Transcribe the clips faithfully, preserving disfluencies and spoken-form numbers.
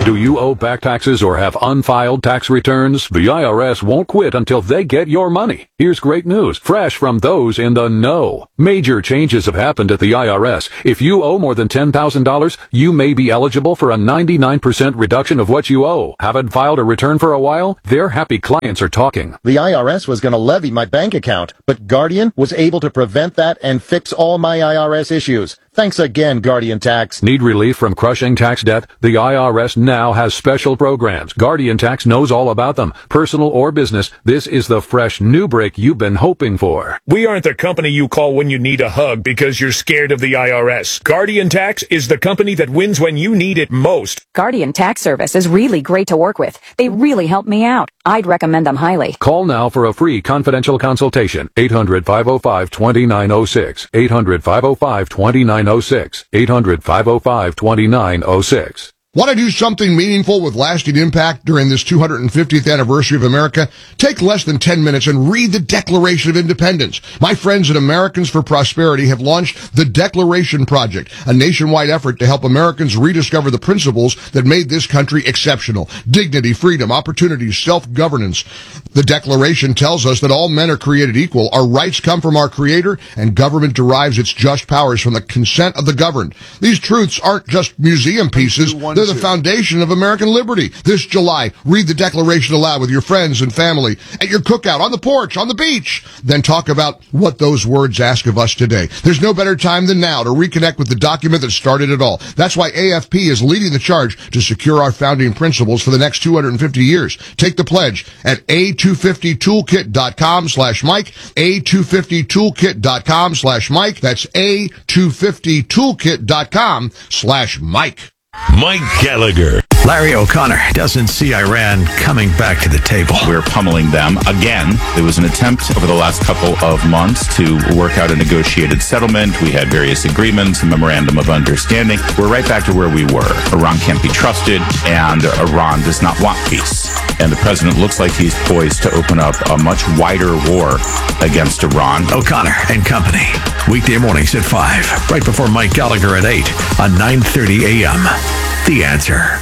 Do you owe back taxes or have unfiled tax returns? The I R S won't quit until they get your money. Here's great news, fresh from those in the know. Major changes have happened at the I R S. If you owe more than ten thousand dollars, you may be eligible for a ninety-nine percent reduction of what you owe. Haven't filed a return for a while? Their happy clients are talking. The I R S was going to levy my bank account, but Guardian was able to prevent that and fix all my I R S issues. Thanks again, Guardian Tax. Need relief from crushing tax debt? The I R S now has special programs. Guardian Tax knows all about them. Personal or business, this is the fresh new break you've been hoping for. We aren't the company you call when you need a hug because you're scared of the I R S. Guardian Tax is the company that wins when you need it most. Guardian Tax Service is really great to work with. They really help me out. I'd recommend them highly. Call now for a free confidential consultation. eight hundred, five oh five, two nine oh six. eight hundred, five oh five, two nine oh six. eight hundred, five oh five, two nine oh six. Want to do something meaningful with lasting impact during this two hundred fiftieth anniversary of America? Take less than ten minutes and read the Declaration of Independence. My friends at Americans for Prosperity have launched the Declaration Project, a nationwide effort to help Americans rediscover the principles that made this country exceptional. Dignity, freedom, opportunity, self-governance. The Declaration tells us that all men are created equal, our rights come from our Creator, and government derives its just powers from the consent of the governed. These truths aren't just museum pieces. They're the foundation of American liberty. This July, read the Declaration aloud with your friends and family, at your cookout, on the porch, on the beach. Then talk about what those words ask of us today. There's no better time than now to reconnect with the document that started it all. That's why A F P is leading the charge to secure our founding principles for the next two hundred fifty years. Take the pledge at A two fifty toolkit dot com slash Mike, A two fifty toolkit dot com slash Mike. That's A two fifty toolkit dot com slash Mike. Mike Gallagher. Larry O'Connor doesn't see Iran coming back to the table. We're pummeling them again. There was an attempt over the last couple of months to work out a negotiated settlement. We had various agreements, a memorandum of understanding. We're right back to where we were. Iran can't be trusted, and Iran does not want peace. And the president looks like he's poised to open up a much wider war against Iran. O'Connor and Company. Weekday mornings at five, right before Mike Gallagher at eight on nine thirty a.m. The Answer.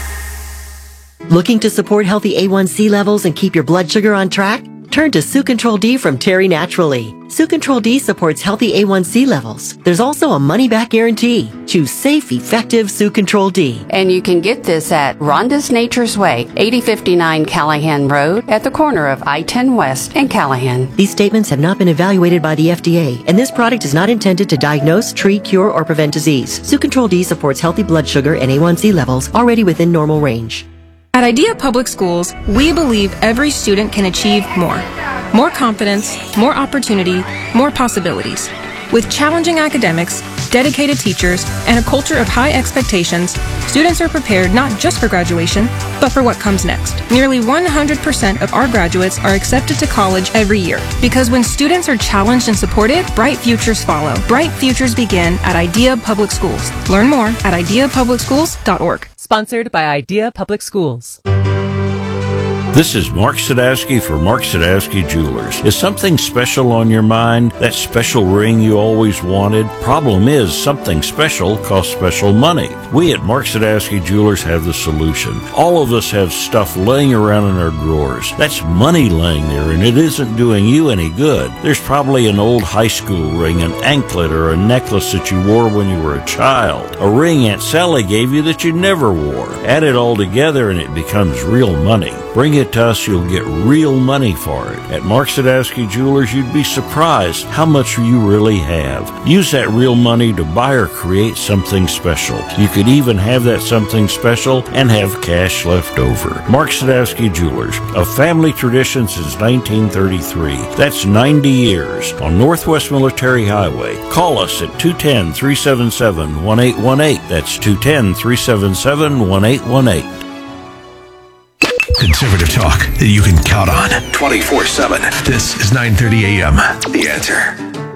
Looking to support healthy A one C levels and keep your blood sugar on track? Turn to Sucontrol D from Terry Naturally. Sucontrol D supports healthy A one C levels. There's also a money-back guarantee. Choose safe, effective Sucontrol D. And you can get this at Rhonda's Nature's Way, eighty fifty-nine Callahan Road, at the corner of I ten West and Callahan. These statements have not been evaluated by the F D A, and this product is not intended to diagnose, treat, cure, or prevent disease. Sucontrol D supports healthy blood sugar and A one C levels already within normal range. At Idea Public Schools, we believe every student can achieve more. More confidence, more opportunity, more possibilities. With challenging academics, dedicated teachers, and a culture of high expectations, students are prepared not just for graduation, but for what comes next. Nearly one hundred percent of our graduates are accepted to college every year. Because when students are challenged and supported, bright futures follow. Bright futures begin at Idea Public Schools. Learn more at idea public schools dot org. Sponsored by Idea Public Schools. This is Mark Sadowski for Mark Sadowski Jewelers. Is something special on your mind? That special ring you always wanted? Problem is, something special costs special money. We at Mark Sadowski Jewelers have the solution. All of us have stuff laying around in our drawers. That's money laying there, and it isn't doing you any good. There's probably an old high school ring, an anklet, or a necklace that you wore when you were a child. A ring Aunt Sally gave you that you never wore. Add it all together and it becomes real money. Bring it to us, you'll get real money for it. At Mark Sadowski Jewelers, you'd be surprised how much you really have. Use that real money to buy or create something special. You could even have that something special and have cash left over. Mark Sadowski Jewelers, a family tradition since nineteen thirty-three. That's ninety years on Northwest Military Highway. Call us at two one zero, three seven seven, one eight one eight. That's two one zero, three seven seven, one eight one eight. Conservative talk that you can count on twenty-four seven. This is nine thirty a.m. The Answer.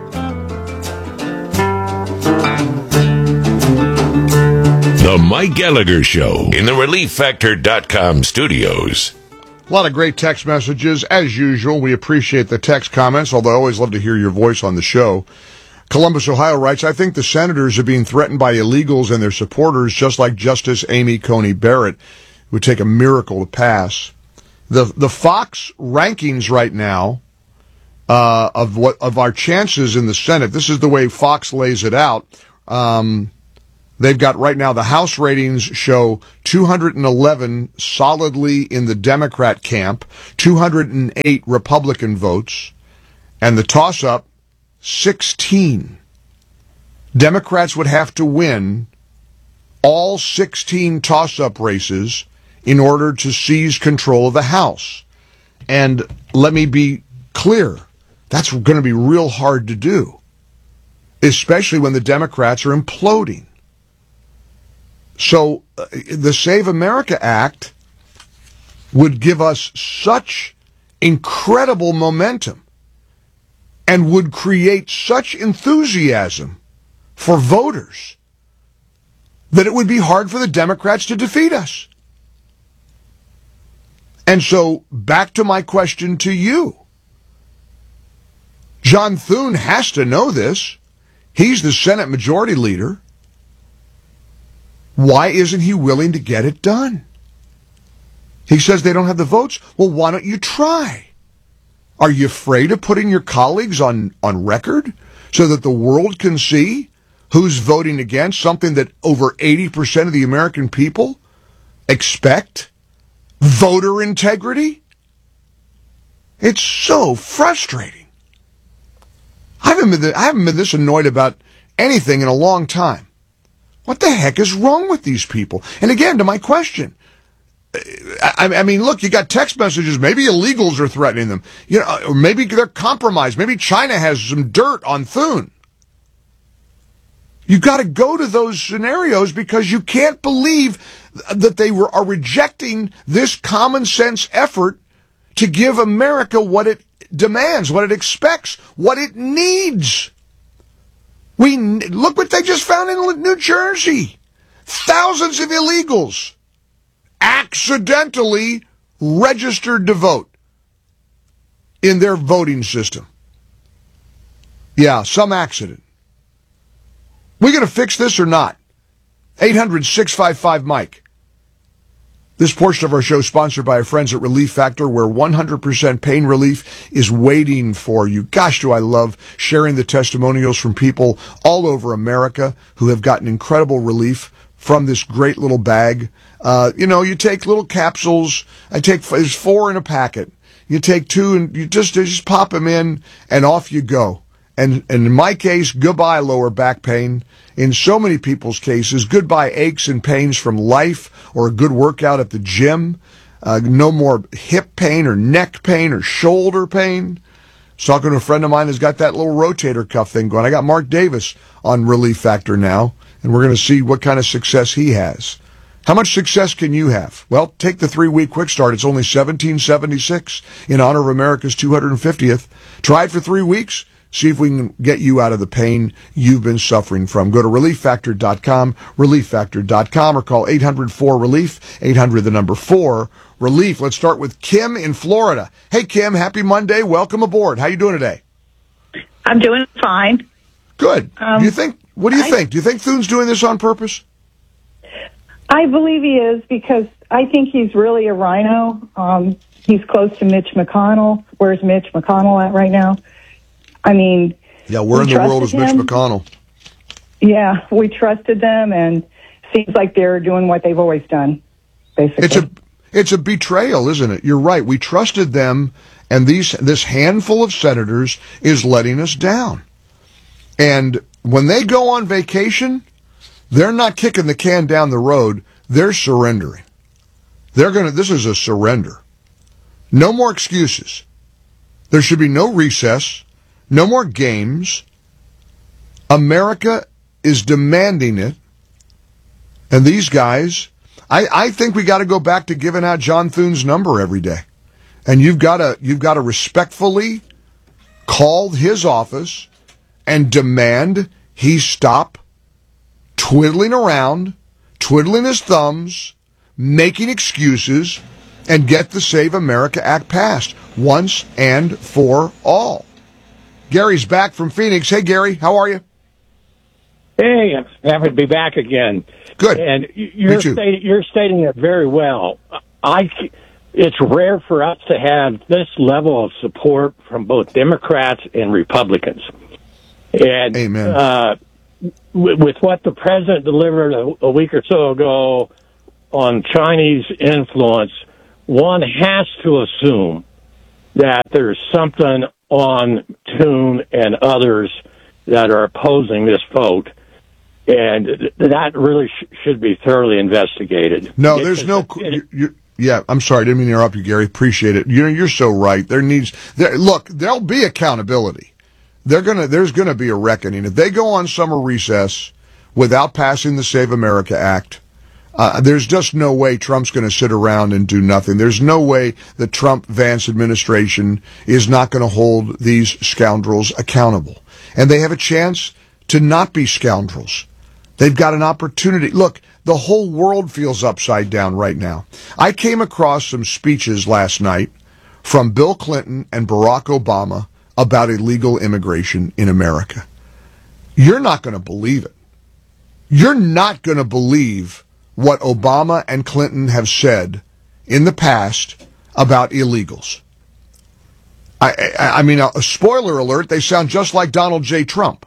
The Mike Gallagher Show in the relief factor dot com studios. A lot of great text messages. As usual, we appreciate the text comments, although I always love to hear your voice on the show. Columbus, Ohio writes, I think the senators are being threatened by illegals and their supporters, just like Justice Amy Coney Barrett. would take a miracle to pass. The the Fox rankings right now uh, of what of our chances in the Senate. This is the way Fox lays it out. Um, they've got right now the House ratings show two hundred eleven solidly in the Democrat camp, two hundred eight Republican votes, and the toss-up sixteen. Democrats would have to win all sixteen toss-up races in order to seize control of the House. And let me be clear, that's going to be real hard to do, especially when the Democrats are imploding. So uh, the Save America Act would give us such incredible momentum and would create such enthusiasm for voters that it would be hard for the Democrats to defeat us. And so, back to my question to you. John Thune has to know this. He's the Senate Majority Leader. Why isn't he willing to get it done? He says they don't have the votes. Well, why don't you try? Are you afraid of putting your colleagues on, on record so that the world can see who's voting against something that over eighty percent of the American people expect? Voter integrity? It's so frustrating. I haven't been, th- I haven't been this annoyed about anything in a long time. What the heck is wrong with these people? And again, to my question, I, I mean, look, you got text messages. Maybe illegals are threatening them. You know, or maybe they're compromised. Maybe China has some dirt on Thune. You got to go to those scenarios because you can't believe that they were, are rejecting this common sense effort to give America what it demands, what it expects, what it needs. We look what they just found in New Jersey. Thousands of illegals accidentally registered to vote in their voting system. Yeah, some accident. We going to fix this or not? eight hundred, six five five, Mike. This portion of our show is sponsored by our friends at Relief Factor, where one hundred percent pain relief is waiting for you. Gosh, do I love sharing the testimonials from people all over America who have gotten incredible relief from this great little bag. Uh, you know, you take little capsules. I take, there's four in a packet. You take two and you just, you just pop them in and off you go. And, and in my case, goodbye lower back pain. In so many people's cases, goodbye aches and pains from life or a good workout at the gym. Uh, no more hip pain or neck pain or shoulder pain. I was talking to a friend of mine who's got that little rotator cuff thing going. I got Mark Davis on Relief Factor now, and we're going to see what kind of success he has. How much success can you have? Well, take the three-week quick start. It's only seventeen seventy-six in honor of America's two hundred fiftieth. Try it for three weeks. See if we can get you out of the pain you've been suffering from. Go to relief factor dot com, relief factor dot com, or call eight hundred four relief, eight hundred the number four, relief. Let's start with Kim in Florida. Hey, Kim, happy Monday. Welcome aboard. How you doing today? I'm doing fine. Good. Um, do you think? What do you I, think? Do you think Thune's doing this on purpose? I believe he is because I think he's really a rhino. Um, he's close to Mitch McConnell. Where's Mitch McConnell at right now? I mean, yeah, where in the world is Mitch him. McConnell? Yeah, we trusted them, and seems like they're doing what they've always done, basically. It's a it's a betrayal, isn't it? You're right. We trusted them, and these this handful of senators is letting us down. And when they go on vacation, they're not kicking the can down the road. They're surrendering. They're gonna. This is a surrender. No more excuses. There should be no recess. No more games. America is demanding it. And these guys, I, I think we got to go back to giving out John Thune's number every day. And you've got to you've got to respectfully call his office and demand he stop twiddling around, twiddling his thumbs, making excuses, and get the Save America Act passed once and for all. Gary's back from Phoenix. Hey, Gary, how are you? Hey, I'm happy to be back again. Good. And you're, stating, you're stating it very well. I, it's rare for us to have this level of support from both Democrats and Republicans. And Amen. Uh, w- with what the president delivered a, a week or so ago on Chinese influence, one has to assume that there's something on Thune and others that are opposing this vote, and that really sh- should be thoroughly investigated. No, there's no... You, you, yeah, I'm sorry, I didn't mean to interrupt you, Gary. Appreciate it. You're, you're so right. There needs... There, look, there'll be accountability. They're gonna. There's going to be a reckoning. If they go on summer recess without passing the Save America Act, Uh, there's just no way Trump's going to sit around and do nothing. There's no way the Trump-Vance administration is not going to hold these scoundrels accountable. And they have a chance to not be scoundrels. They've got an opportunity. Look, the whole world feels upside down right now. I came across some speeches last night from Bill Clinton and Barack Obama about illegal immigration in America. You're not going to believe it. You're not going to believe what Obama and Clinton have said in the past about illegals. I, I, I mean, a spoiler alert, they sound just like Donald J. Trump.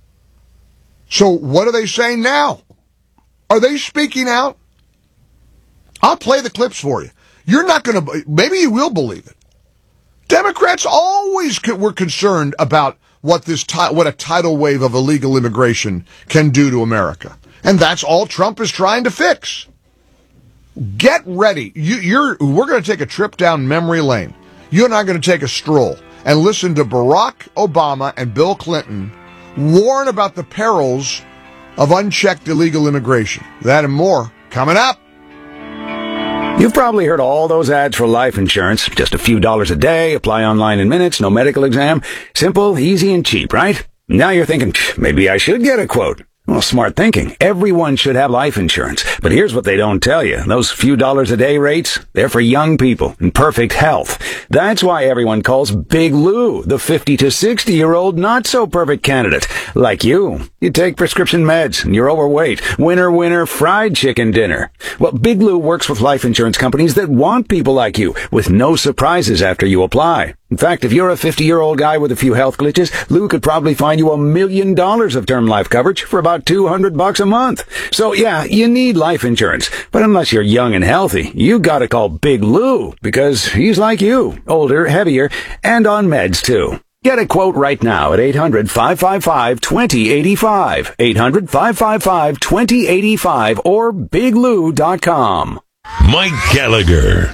So what are they saying now? Are they speaking out? I'll play the clips for you. You're not going to, maybe you will believe it. Democrats always were concerned about what this, what a tidal wave of illegal immigration can do to America. And that's all Trump is trying to fix. Get ready. You, you're, we're going to take a trip down memory lane. You and I are going to take a stroll and listen to Barack Obama and Bill Clinton warn about the perils of unchecked illegal immigration. That and more coming up. You've probably heard all those ads for life insurance. Just a few dollars a day, apply online in minutes, no medical exam. Simple, easy, and cheap, right? Now you're thinking, maybe I should get a quote. Well, smart thinking. Everyone should have life insurance. But here's what they don't tell you. Those few dollars a day rates, they're for young people in perfect health. That's why everyone calls Big Lou the fifty to sixty year old not so perfect candidate. Like you. You take prescription meds and you're overweight. Winner, winner, fried chicken dinner. Well, Big Lou works with life insurance companies that want people like you with no surprises after you apply. In fact, if you're a fifty-year-old guy with a few health glitches, Lou could probably find you a million dollars of term life coverage for about two hundred bucks a month. So yeah, you need life insurance. But unless you're young and healthy, you gotta call Big Lou because he's like you, older, heavier, and on meds too. Get a quote right now at eight hundred, five five five, two zero eight five, eight hundred, five five five, two zero eight five, or big lou dot com. Mike Gallagher.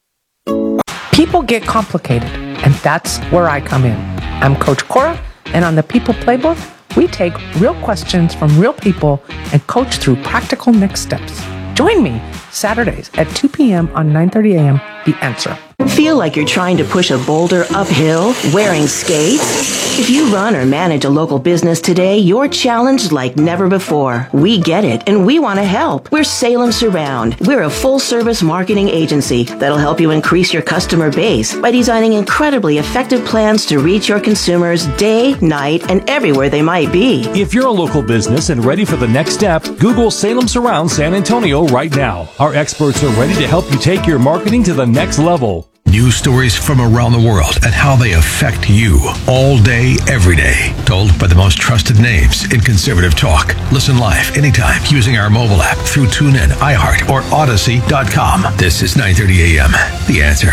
People get complicated, and that's where I come in. I'm Coach Cora, and on the People Playbook, we take real questions from real people and coach through practical next steps. Join me Saturdays at two p.m. on nine thirty a.m. The Answer. Feel like you're trying to push a boulder uphill wearing skates? If you run or manage a local business today, you're challenged like never before. We get it, and we want to help. We're Salem Surround. We're a full-service marketing agency that'll help you increase your customer base by designing incredibly effective plans to reach your consumers day, night, and everywhere they might be. If you're a local business and ready for the next step, Google Salem Surround San Antonio right now. Our experts are ready to help you take your marketing to the next level. News stories from around the world and how they affect you all day, every day. Told by the most trusted names in conservative talk. Listen live anytime using our mobile app through TuneIn, iHeart, or Odyssey dot com. This is nine thirty a.m. The Answer.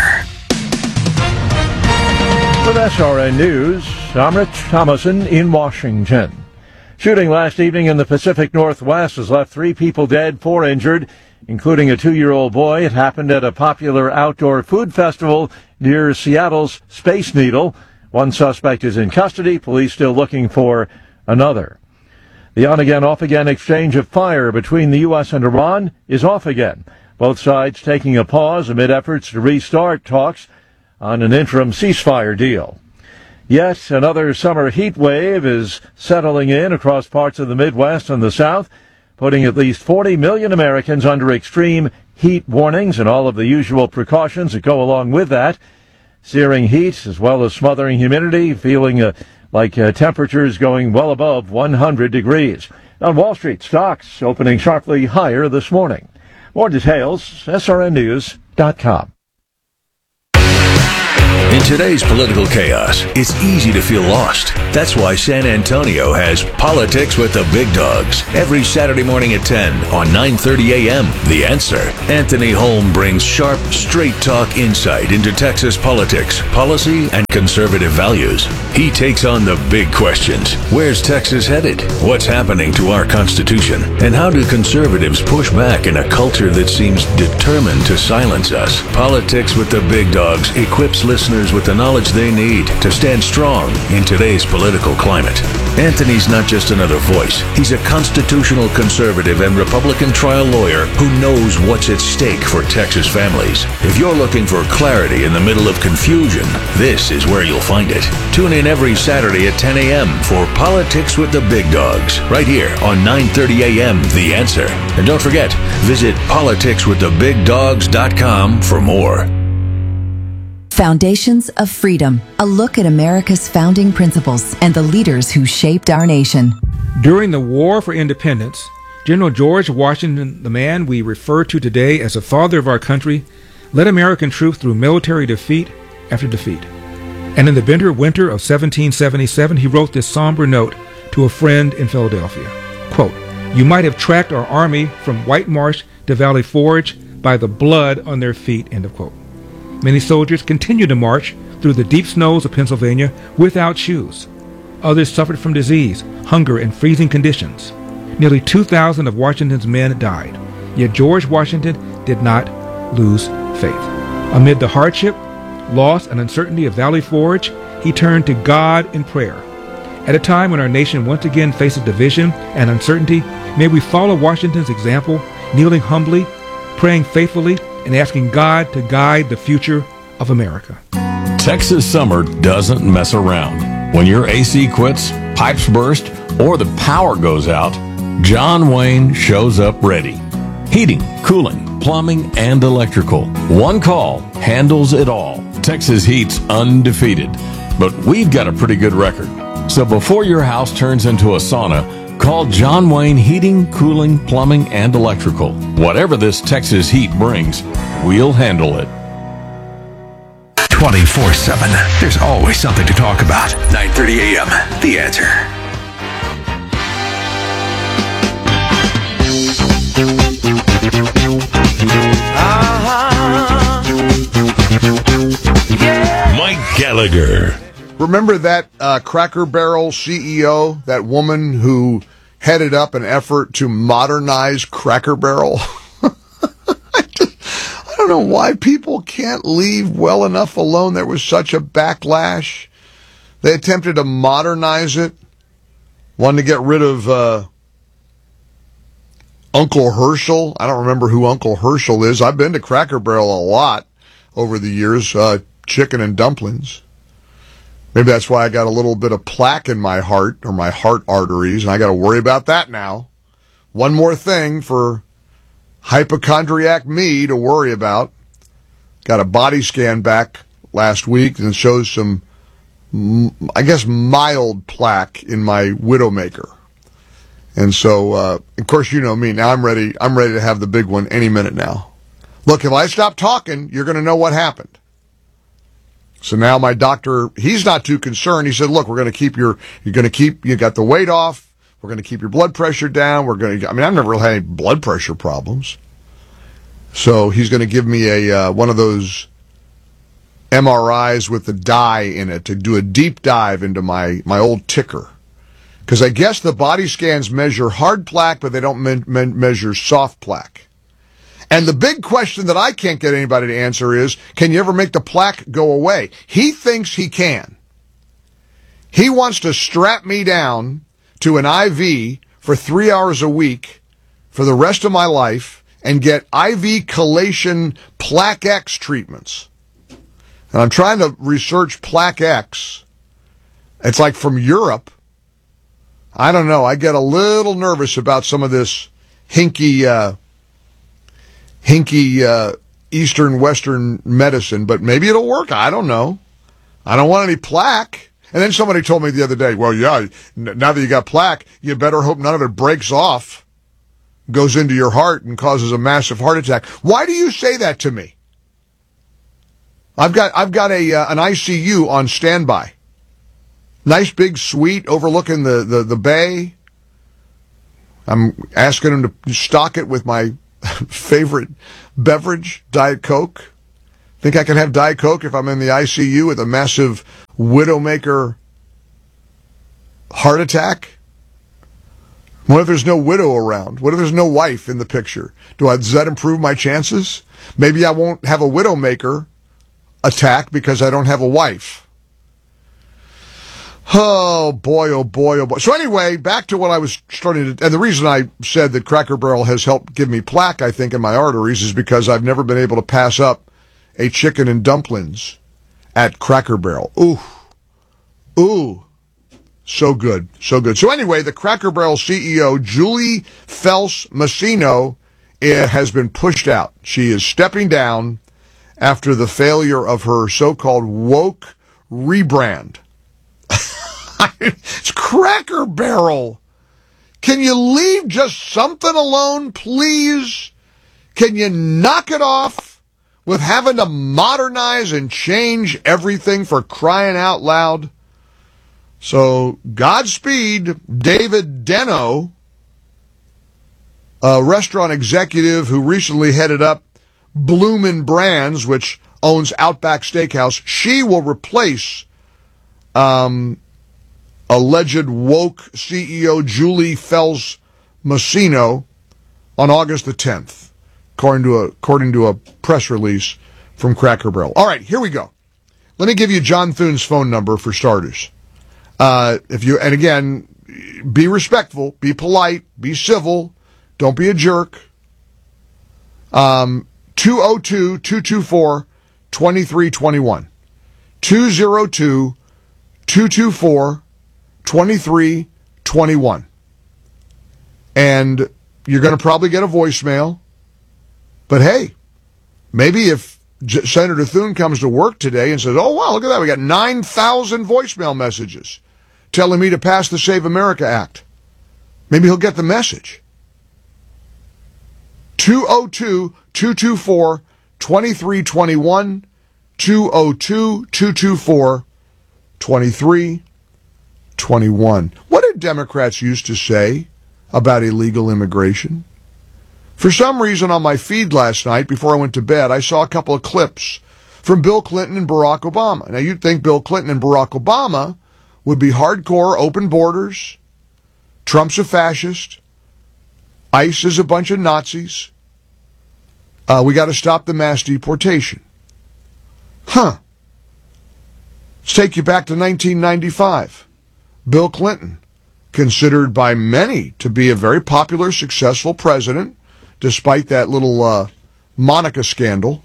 With S R N News, I'm Rich Thomason in Washington. Shooting last evening in the Pacific Northwest has left three people dead, four injured, including a two-year-old boy. It happened at a popular outdoor food festival near Seattle's Space Needle. One suspect is in custody. Police still looking for another. The on-again, off-again exchange of fire between the U S and Iran is off again. Both sides taking a pause amid efforts to restart talks on an interim ceasefire deal. Yet another summer heat wave is settling in across parts of the Midwest and the South, putting at least forty million Americans under extreme heat warnings and all of the usual precautions that go along with that. Searing heat as well as smothering humidity, feeling uh, like uh, temperatures going well above one hundred degrees. On Wall Street, stocks opening sharply higher this morning. More details, S R N news dot com. In today's political chaos, it's easy to feel lost. That's why San Antonio has Politics with the Big Dogs every Saturday morning at ten on nine thirty a.m. The Answer. Anthony Holm brings sharp, straight-talk insight into Texas politics, policy, and conservative values. He takes on the big questions. Where's Texas headed? What's happening to our Constitution? And how do conservatives push back in a culture that seems determined to silence us? Politics with the Big Dogs equips listeners with the knowledge they need to stand strong in today's political climate. Anthony's not just another voice. He's a constitutional conservative and Republican trial lawyer who knows what's at stake for Texas families. If you're looking for clarity in the middle of confusion, this is where you'll find it. Tune in every Saturday at ten a.m. for Politics with the Big Dogs, right here on nine thirty a.m. The Answer. And don't forget, visit politics with the big dogs dot com for more. Foundations of Freedom, a look at America's founding principles and the leaders who shaped our nation. During the War for Independence, General George Washington, the man we refer to today as the father of our country, led American troops through military defeat after defeat. And in the bitter winter of seventeen seventy-seven, he wrote this somber note to a friend in Philadelphia. Quote, "You might have tracked our army from White Marsh to Valley Forge by the blood on their feet," end of quote. Many soldiers continued to march through the deep snows of Pennsylvania without shoes. Others suffered from disease, hunger, and freezing conditions. Nearly two thousand of Washington's men died. Yet George Washington did not lose faith. Amid the hardship, loss, and uncertainty of Valley Forge, he turned to God in prayer. At a time when our nation once again faces division and uncertainty, may we follow Washington's example, kneeling humbly, praying faithfully, and asking God to guide the future of America. Texas summer doesn't mess around. When your A C quits, pipes burst, or the power goes out, John Wayne shows up ready. Heating, cooling, plumbing, and electrical. One call handles it all. Texas Heat's undefeated, but we've got a pretty good record. So before your house turns into a sauna, call John Wayne Heating, Cooling, Plumbing, and Electrical. Whatever this Texas heat brings, we'll handle it. twenty-four seven. There's always something to talk about. nine thirty a.m. The Answer. Mike Gallagher. Remember that uh, Cracker Barrel C E O, that woman who headed up an effort to modernize Cracker Barrel? I, just, I don't know why people can't leave well enough alone. There was such a backlash. They attempted to modernize it, wanted to get rid of uh, Uncle Herschel. I don't remember who Uncle Herschel is. I've been to Cracker Barrel a lot over the years, uh, chicken and dumplings. Maybe that's why I got a little bit of plaque in my heart, or my heart arteries, and I got to worry about that now. One more thing for hypochondriac me to worry about. Got a body scan back last week and it shows some, I guess, mild plaque in my widowmaker. And so, uh, of course, you know me. Now I'm ready. I'm ready to have the big one any minute now. Look, if I stop talking, you're going to know what happened. So now my doctor, he's not too concerned. He said, look, we're going to keep your, you're going to keep, you got the weight off. We're going to keep your blood pressure down. We're going to, I mean, I've never really had any blood pressure problems. So he's going to give me a, uh, one of those M R Is with the dye in it to do a deep dive into my, my old ticker. Because I guess the body scans measure hard plaque, but they don't me- me- measure soft plaque. And the big question that I can't get anybody to answer is, can you ever make the plaque go away? He thinks he can. He wants to strap me down to an I V for three hours a week for the rest of my life and get I V chelation Plaque X treatments. And I'm trying to research Plaque X. It's like from Europe. I don't know. I get a little nervous about some of this hinky, uh, hinky uh, Eastern Western medicine, but maybe it'll work. I don't know. I don't want any plaque. And then somebody told me the other day, well, yeah, now that you got plaque, you better hope none of it breaks off. goes into your heart and causes a massive heart attack. Why do you say that to me? I've got I've got a uh, an I C U on standby. Nice big suite overlooking the, the, the bay. I'm asking them to stock it with my favorite beverage, Diet Coke. Think I can have Diet Coke if I'm in the I C U with a massive Widowmaker heart attack? What if there's no widow around? What if there's no wife in the picture? Do I, does that improve my chances? Maybe I won't have a Widowmaker attack because I don't have a wife. Oh, boy, oh, boy, oh, boy. So anyway, back to what I was starting to... And the reason I said that Cracker Barrel has helped give me plaque, I think, in my arteries is because I've never been able to pass up a chicken and dumplings at Cracker Barrel. Ooh. Ooh. So good. So good. So anyway, the Cracker Barrel C E O, Julie Felsz Masino, has been pushed out. She is stepping down after the failure of her so-called woke rebrand. It's Cracker Barrel. Can you leave just something alone, please? Can you knock it off with having to modernize and change everything, for crying out loud? So, Godspeed, David Deno, a restaurant executive who recently headed up Bloomin' Brands, which owns Outback Steakhouse. She will replace um, alleged woke C E O Julie Felsz Masino on August the tenth, according to a, according to a press release from Cracker Barrel. All right, here we go. Let me give you John Thune's phone number for starters. Uh, if you, and again, be respectful, be polite, be civil, don't be a jerk. Um, two oh two, two two four, two three two one. two oh two, two two four, two three two one. And you're going to probably get a voicemail. But hey, maybe if J- Senator Thune comes to work today and says, oh, wow, look at that, we got nine thousand voicemail messages telling me to pass the Save America Act. Maybe he'll get the message. two oh two, two two four, two three two one, two oh two, two two four, two three two one. What did Democrats used to say about illegal immigration? For some reason on my feed last night, before I went to bed, I saw a couple of clips from Bill Clinton and Barack Obama. Now, you'd think Bill Clinton and Barack Obama would be hardcore open borders, Trump's a fascist, ICE is a bunch of Nazis, uh, we got to stop the mass deportation. Huh. Let's take you back to nineteen ninety-five. Bill Clinton, considered by many to be a very popular, successful president, despite that little uh, Monica scandal.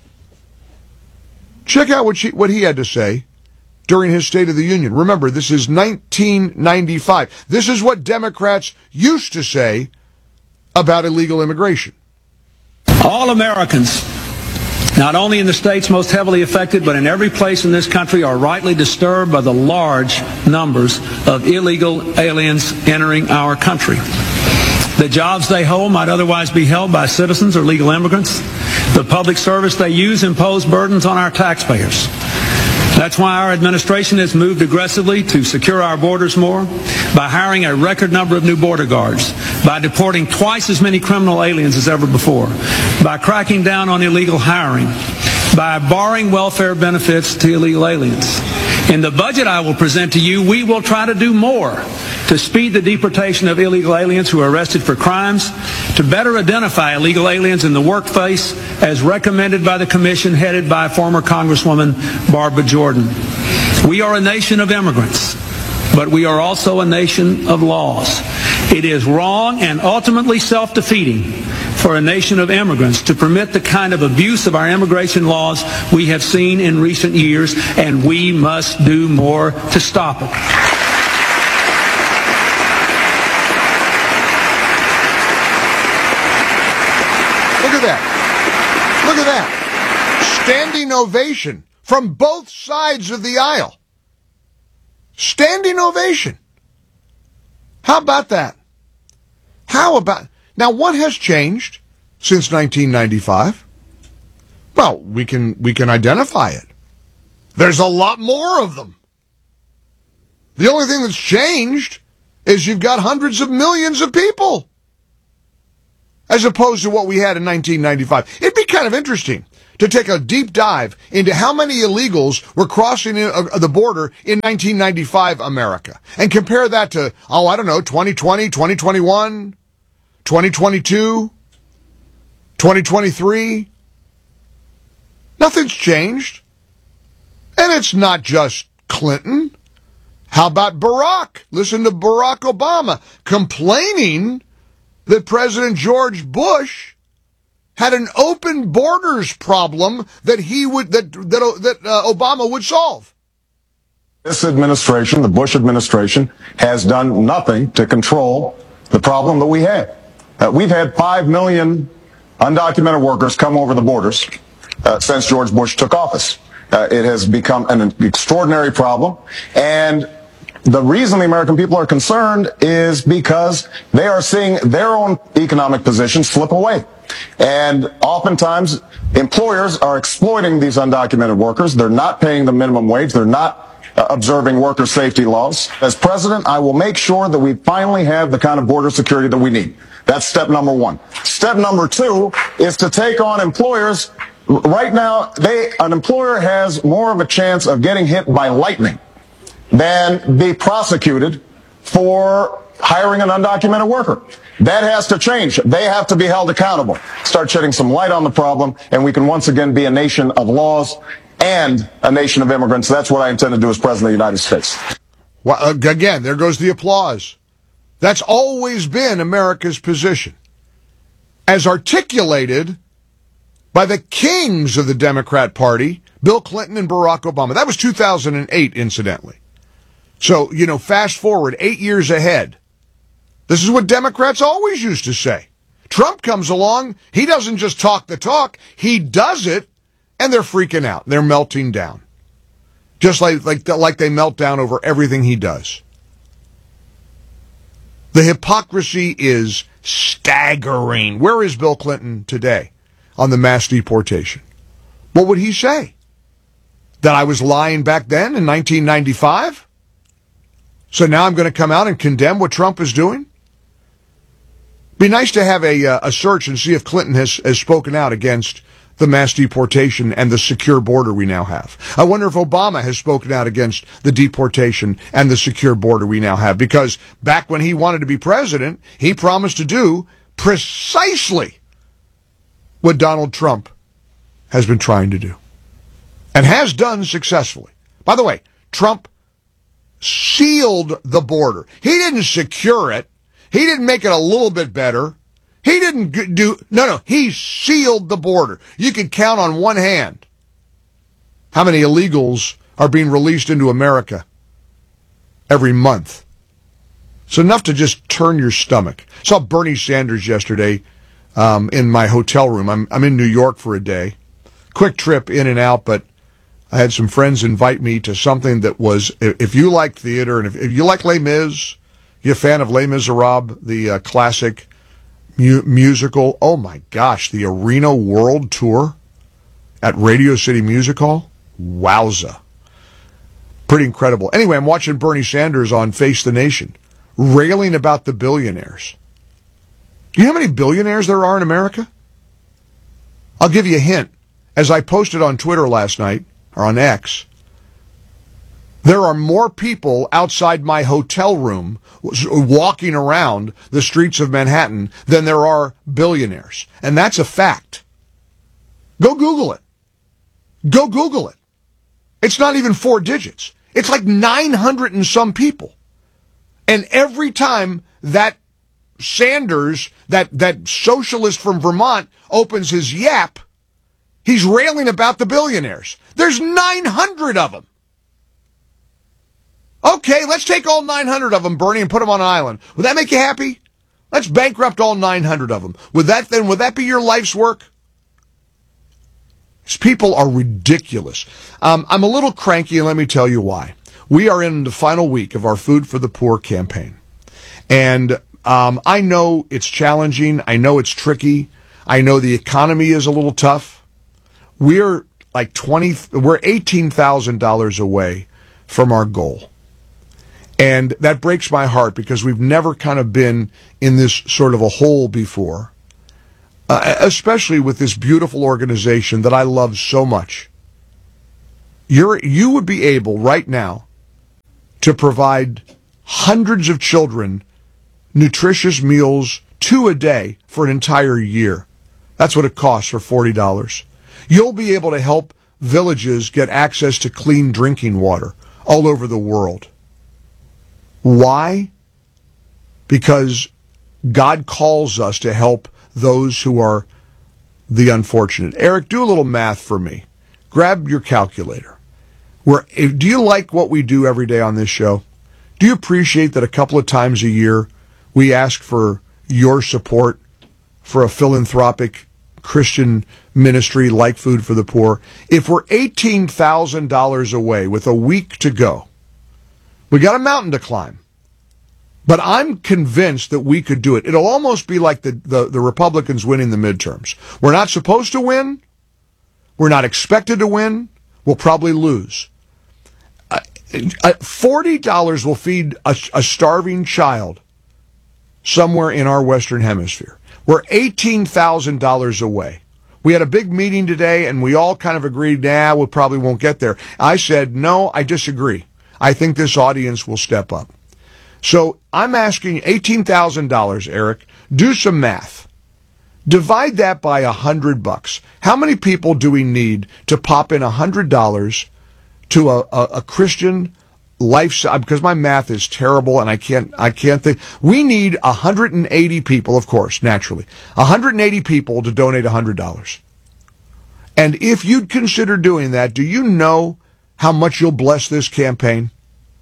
Check out what, she, what he had to say during his State of the Union. Remember, this is nineteen ninety-five. This is what Democrats used to say about illegal immigration. All Americans, not only in the states most heavily affected, but in every place in this country, are rightly disturbed by the large numbers of illegal aliens entering our country. The jobs they hold might otherwise be held by citizens or legal immigrants. The public service they use impose burdens on our taxpayers. That's why our administration has moved aggressively to secure our borders more, by hiring a record number of new border guards, by deporting twice as many criminal aliens as ever before, by cracking down on illegal hiring, by barring welfare benefits to illegal aliens. In the budget I will present to you, we will try to do more to speed the deportation of illegal aliens who are arrested for crimes, to better identify illegal aliens in the workplace as recommended by the commission headed by former Congresswoman Barbara Jordan. We are a nation of immigrants, but we are also a nation of laws. It is wrong and ultimately self-defeating for a nation of immigrants to permit the kind of abuse of our immigration laws we have seen in recent years, and we must do more to stop it. Look at that. Look at that. Standing ovation from both sides of the aisle. Standing ovation. How about that? How about... Now, what has changed since nineteen ninety-five? Well, we can we can identify it. There's a lot more of them. The only thing that's changed is you've got hundreds of millions of people, as opposed to what we had in nineteen ninety-five. It'd be kind of interesting to take a deep dive into how many illegals were crossing the border in nineteen ninety-five America and compare that to, oh, I don't know, twenty twenty, twenty twenty-one, twenty twenty-two, twenty twenty-three. Nothing's changed. And it's not just Clinton. How about Barack? Listen to Barack Obama complaining that President George Bush had an open borders problem that he would that that, that uh, Obama would solve. This administration, the Bush administration, has done nothing to control the problem that we had. Uh, we've had five million undocumented workers come over the borders uh, since George Bush took office. Uh, it has become an extraordinary problem, and the reason the American people are concerned is because they are seeing their own economic position slip away. And oftentimes, employers are exploiting these undocumented workers. They're not paying the minimum wage. They're not uh, observing worker safety laws. As president, I will make sure that we finally have the kind of border security that we need. That's step number one. Step number two is to take on employers. Right now, they, an employer has more of a chance of getting hit by lightning than be prosecuted for hiring an undocumented worker. That has to change. They have to be held accountable. Start shedding some light on the problem, and we can once again be a nation of laws and a nation of immigrants. That's what I intend to do as President of the United States. Well, again, there goes the applause. That's always been America's position, as articulated by the kings of the Democrat Party, Bill Clinton and Barack Obama. That was two thousand eight, incidentally. So, you know, fast forward eight years ahead. This is what Democrats always used to say. Trump comes along, he doesn't just talk the talk, he does it, and they're freaking out. They're melting down. Just like, like, like they melt down over everything he does. The hypocrisy is staggering. Where is Bill Clinton today on the mass deportation? What would he say? That I was lying back then in nineteen ninety-five? So now I'm going to come out and condemn what Trump is doing? Be nice to have a, uh, a search and see if Clinton has, has spoken out against the mass deportation and the secure border we now have. I wonder if Obama has spoken out against the deportation and the secure border we now have, because back when he wanted to be president, he promised to do precisely what Donald Trump has been trying to do and has done successfully. By the way, Trump sealed the border. He didn't secure it. He didn't make it a little bit better. He didn't do, no, no, he sealed the border. You can count on one hand how many illegals are being released into America every month. It's enough to just turn your stomach. I saw Bernie Sanders yesterday um, in my hotel room. I'm, I'm in New York for a day. Quick trip in and out, but I had some friends invite me to something that was, if you like theater and if, if you like Les Mis, you're a fan of Les Miserables, the uh, classic mu- musical, oh my gosh, the Arena World Tour at Radio City Music Hall? Wowza. Pretty incredible. Anyway, I'm watching Bernie Sanders on Face the Nation, railing about the billionaires. Do you know how many billionaires there are in America? I'll give you a hint. As I posted on Twitter last night, or on X, there are more people outside my hotel room walking around the streets of Manhattan than there are billionaires. And that's a fact. Go Google it. Go Google it. It's not even four digits. It's like nine hundred and some people. And every time that Sanders, that, that socialist from Vermont, opens his yap, he's railing about the billionaires. There's nine hundred of them. Okay, let's take all nine hundred of them, Bernie, and put them on an island. Would that make you happy? Let's bankrupt all nine hundred of them. Would that then, would that be your life's work? These people are ridiculous. Um, I'm a little cranky, and let me tell you why. We are in the final week of our Food for the Poor campaign. And Um, I know it's challenging. I know it's tricky. I know the economy is a little tough. We're like twenty, we're eighteen thousand dollars away from our goal. And that breaks my heart because we've never kind of been in this sort of a hole before, uh, especially with this beautiful organization that I love so much. You're, you would be able right now to provide hundreds of children nutritious meals, two a day for an entire year. That's what it costs for forty dollars. You'll be able to help villages get access to clean drinking water all over the world. Why? Because God calls us to help those who are the unfortunate. Eric, do a little math for me. Grab your calculator. We're, do you like what we do every day on this show? Do you appreciate that a couple of times a year we ask for your support for a philanthropic Christian ministry like Food for the Poor? If we're eighteen thousand dollars away with a week to go, we got a mountain to climb. But I'm convinced that we could do it. It'll almost be like the, the, the Republicans winning the midterms. We're not supposed to win. We're not expected to win. We'll probably lose. Uh, uh, forty dollars will feed a, a starving child somewhere in our Western Hemisphere. We're eighteen thousand dollars away. We had a big meeting today, and we all kind of agreed, nah, we probably won't get there. I said, no, I disagree. I think this audience will step up. So I'm asking eighteen thousand dollars, Eric. Do some math. Divide that by a hundred bucks. How many people do we need to pop in a hundred dollars to a, a, a Christian lifestyle? Because my math is terrible and I can't, I can't think. We need one hundred eighty people, of course, naturally. one hundred eighty people to donate one hundred dollars. And if you'd consider doing that, do you know how much you'll bless this campaign?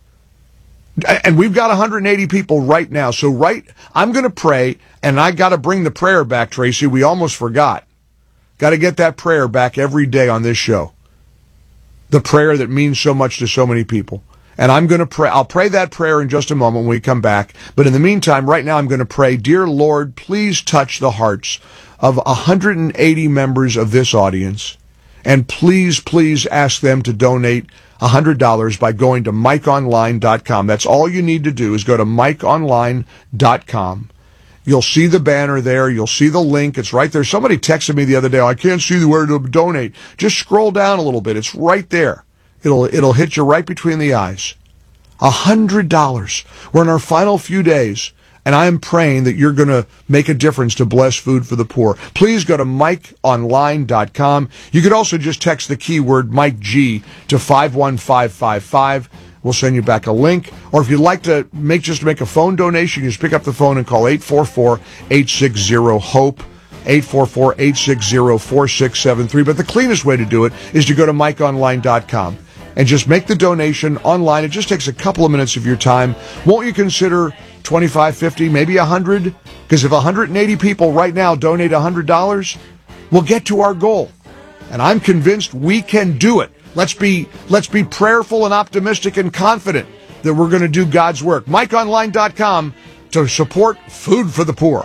And we've got one hundred eighty people right now. So right, I'm going to pray, and I got to bring the prayer back, Tracy. We almost forgot. Got to get that prayer back every day on this show. The prayer that means so much to so many people. And I'm going to pray. I'll pray that prayer in just a moment when we come back. But in the meantime, right now, I'm going to pray, dear Lord, please touch the hearts of one hundred eighty members of this audience. And please, please ask them to donate one hundred dollars by going to mike online dot com. That's all you need to do is go to mike online dot com. You'll see the banner there. You'll see the link. It's right there. Somebody texted me the other day, I can't see where to donate. Just scroll down a little bit. It's right there. It'll, it'll hit you right between the eyes. one hundred dollars. We're in our final few days, and I am praying that you're going to make a difference to bless Food for the Poor. Please go to mike online dot com. You could also just text the keyword Mike G to five one five five five. We'll send you back a link. Or if you'd like to make just make a phone donation, you just pick up the phone and call eight four four, eight six zero, HOPE, eight four four, eight six zero, four six seven three. But the cleanest way to do it is to go to mike online dot com. And just make the donation online. It just takes a couple of minutes of your time. Won't you consider twenty-five, fifty, maybe one hundred? Because if one hundred eighty people right now donate one hundred dollars, we'll get to our goal. And I'm convinced we can do it. Let's be let's be prayerful and optimistic and confident that we're going to do God's work. mike online dot com to support Food for the Poor.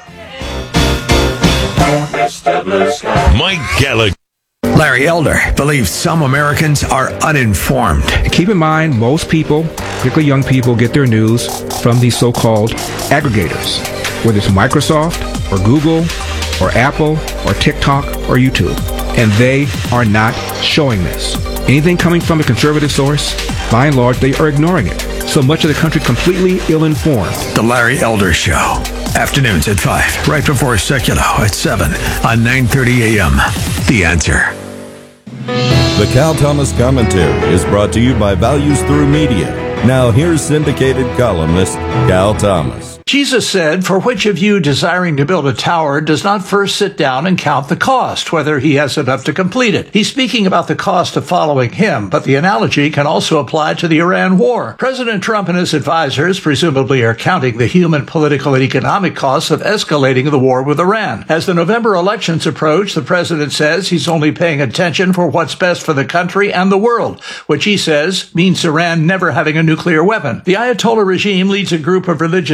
Mike Gallagher. Larry Elder believes some Americans are uninformed. Keep in mind, most people, particularly young people, get their news from these so-called aggregators, whether it's Microsoft or Google or Apple or TikTok or YouTube. And they are not showing this. Anything coming from a conservative source, by and large, they are ignoring it. So much of the country completely ill-informed. The Larry Elder Show. Afternoons at five, right before Secular at seven on nine thirty a.m. The Answer. The Cal Thomas Commentary is brought to you by Values Through Media. Now here's syndicated columnist Cal Thomas. Jesus said, "For which of you desiring to build a tower does not first sit down and count the cost, whether he has enough to complete it?" He's speaking about the cost of following him, but the analogy can also apply to the Iran war. President Trump and his advisors presumably are counting the human, political, and economic costs of escalating the war with Iran. As the November elections approach, the president says he's only paying attention for what's best for the country and the world, which he says means Iran never having a nuclear weapon. The Ayatollah regime leads a group of religious fanatics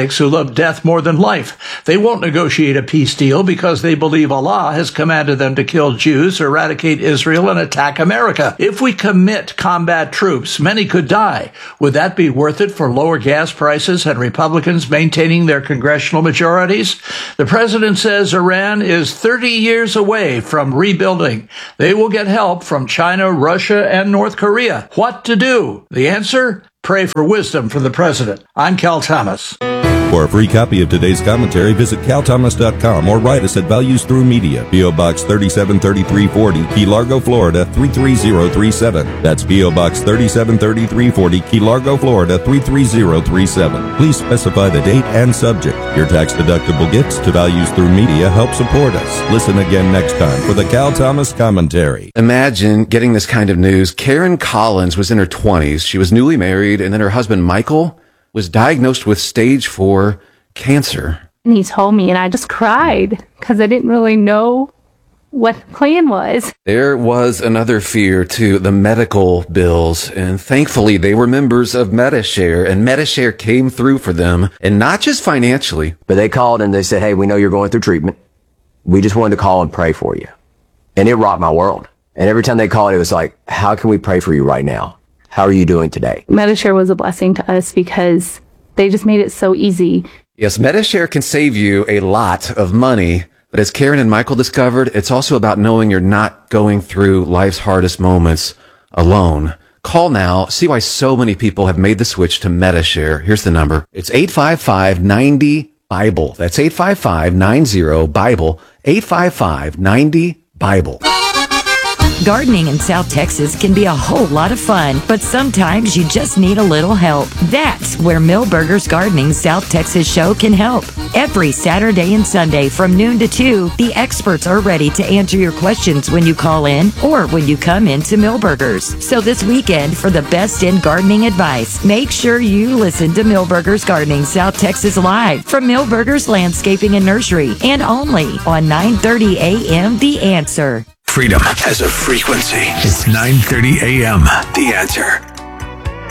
fanatics who love death more than life. They won't negotiate a peace deal because they believe Allah has commanded them to kill Jews, eradicate Israel, and attack America. If we commit combat troops, many could die. Would that be worth it for lower gas prices and Republicans maintaining their congressional majorities? The president says Iran is thirty years away from rebuilding. They will get help from China, Russia, and North Korea. What to do? The answer? Pray for wisdom from the president. I'm Cal Thomas. For a free copy of today's commentary, visit cal thomas dot com or write us at Values Through Media, P O. Box thirty-seven thirty-three forty, Key Largo, Florida three three zero three seven. That's P O. Box thirty-seven thirty-three forty, Key Largo, Florida three three zero three seven. Please specify the date and subject. Your tax-deductible gifts to Values Through Media help support us. Listen again next time for the Cal Thomas Commentary. Imagine getting this kind of news. Karen Collins was in her twenties. She was newly married, and then her husband, Michael, was diagnosed with stage four cancer. And he told me, and I just cried because I didn't really know what the plan was. There was another fear, too, the medical bills. And thankfully, they were members of Medi-Share, and Medi-Share came through for them, and not just financially. But they called and they said, hey, we know you're going through treatment. We just wanted to call and pray for you. And it rocked my world. And every time they called, it was like, how can we pray for you right now? How are you doing today? Medi-Share was a blessing to us because they just made it so easy. Yes, Medi-Share can save you a lot of money, but as Karen and Michael discovered, it's also about knowing you're not going through life's hardest moments alone. Call now. See why so many people have made the switch to Medi-Share. Here's the number. It's eight five five, nine zero, Bible. That's eight five five, nine zero, Bible. eight five five, nine zero, Bible. Gardening in South Texas can be a whole lot of fun, but sometimes you just need a little help. That's where Millburgers Gardening South Texas Show can help. Every Saturday and Sunday from noon to two, the experts are ready to answer your questions when you call in or when you come into Millburgers. So this weekend, for the best in gardening advice, make sure you listen to Millburgers Gardening South Texas Live from Millburgers Landscaping and Nursery, and only on nine thirty a.m. The Answer. Freedom has a frequency. It's nine thirty a.m. The Answer.